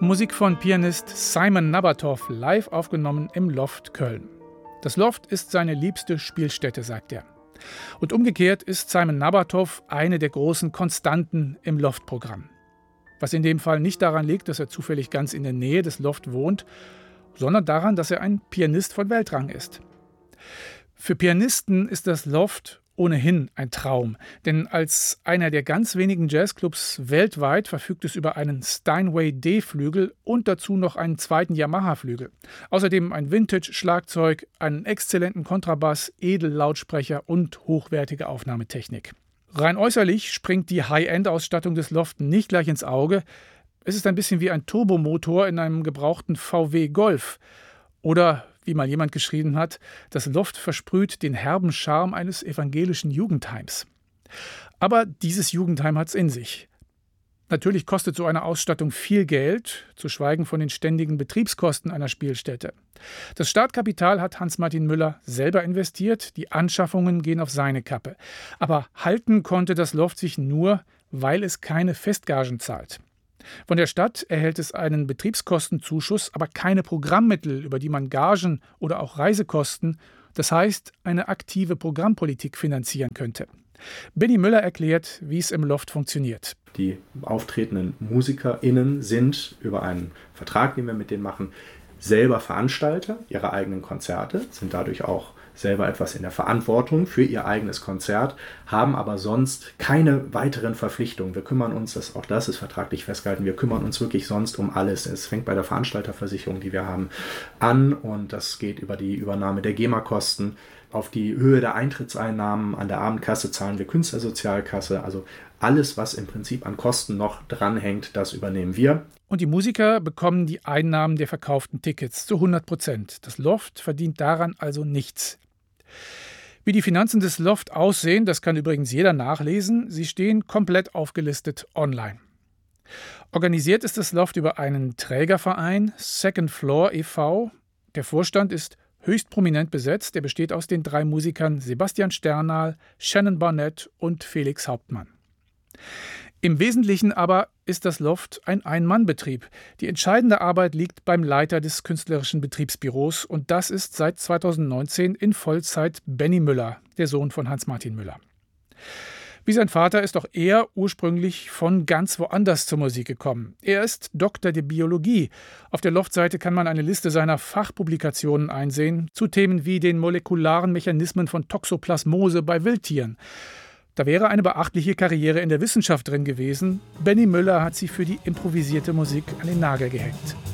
Musik von Pianist Simon Nabatow, live aufgenommen im Loft Köln. Das Loft ist seine liebste Spielstätte, sagt er. Und umgekehrt ist Simon Nabatow eine der großen Konstanten im Loft-Programm. Was in dem Fall nicht daran liegt, dass er zufällig ganz in der Nähe des Loft wohnt, sondern daran, dass er ein Pianist von Weltrang ist. Für Pianisten ist das Loft ohnehin ein Traum, denn als einer der ganz wenigen Jazzclubs weltweit verfügt es über einen Steinway D-Flügel und dazu noch einen zweiten Yamaha-Flügel. Außerdem ein Vintage-Schlagzeug, einen exzellenten Kontrabass, Edellautsprecher und hochwertige Aufnahmetechnik. Rein äußerlich springt die High-End-Ausstattung des Loft nicht gleich ins Auge. Es ist ein bisschen wie ein Turbomotor in einem gebrauchten VW Golf. Oder, wie mal jemand geschrieben hat, das Loft versprüht den herben Charme eines evangelischen Jugendheims. Aber dieses Jugendheim hat's in sich. Natürlich kostet so eine Ausstattung viel Geld, zu schweigen von den ständigen Betriebskosten einer Spielstätte. Das Startkapital hat Hans-Martin Müller selber investiert, die Anschaffungen gehen auf seine Kappe. Aber halten konnte das Loft sich nur, weil es keine Festgagen zahlt. Von der Stadt erhält es einen Betriebskostenzuschuss, aber keine Programmmittel, über die man Gagen oder auch Reisekosten, das heißt eine aktive Programmpolitik finanzieren könnte. Benny Müller erklärt, wie es im Loft funktioniert. Die auftretenden MusikerInnen sind über einen Vertrag, den wir mit denen machen, selber Veranstalter ihrer eigenen Konzerte, sind dadurch auch selber etwas in der Verantwortung für ihr eigenes Konzert, haben aber sonst keine weiteren Verpflichtungen. Wir kümmern uns, auch das ist vertraglich festgehalten, wir kümmern uns wirklich sonst um alles. Es fängt bei der Veranstalterversicherung, die wir haben, an und das geht über die Übernahme der GEMA-Kosten. Auf die Höhe der Eintrittseinnahmen an der Abendkasse zahlen wir Künstlersozialkasse. Also alles, was im Prinzip an Kosten noch dranhängt, das übernehmen wir. Und die Musiker bekommen die Einnahmen der verkauften Tickets zu 100%. Das Loft verdient daran also nichts. Wie die Finanzen des Loft aussehen, das kann übrigens jeder nachlesen. Sie stehen komplett aufgelistet online. Organisiert ist das Loft über einen Trägerverein, Second Floor e.V. Der Vorstand ist höchst prominent besetzt. Er besteht aus den 3 Musikern Sebastian Sternal, Shannon Barnett und Felix Hauptmann. Im Wesentlichen aber ist das Loft ein Ein-Mann-Betrieb. Die entscheidende Arbeit liegt beim Leiter des künstlerischen Betriebsbüros und das ist seit 2019 in Vollzeit Benny Müller, der Sohn von Hans-Martin Müller. Wie sein Vater ist auch er ursprünglich von ganz woanders zur Musik gekommen. Er ist Doktor der Biologie. Auf der Loft-Seite kann man eine Liste seiner Fachpublikationen einsehen zu Themen wie den molekularen Mechanismen von Toxoplasmose bei Wildtieren. Da wäre eine beachtliche Karriere in der Wissenschaft drin gewesen. Benny Müller hat sie für die improvisierte Musik an den Nagel gehängt.